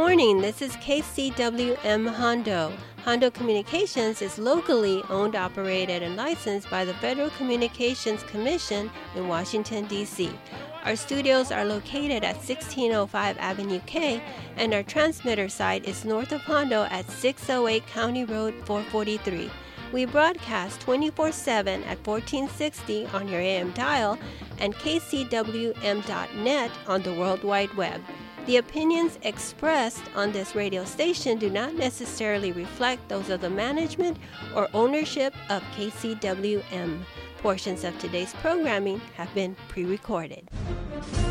morning. This is KCWM Hondo. Hondo Communications is locally owned, operated, and licensed by the Federal Communications Commission in Washington, D.C. Our studios are located at 1605 Avenue K, and our transmitter site is north of Hondo at 608 County Road 443. We broadcast 24/7 at 1460 on your AM dial and kcwm.net on the World Wide Web. The opinions expressed on this radio station do not necessarily reflect those of the management or ownership of KCWM. Portions of today's programming have been pre-recorded.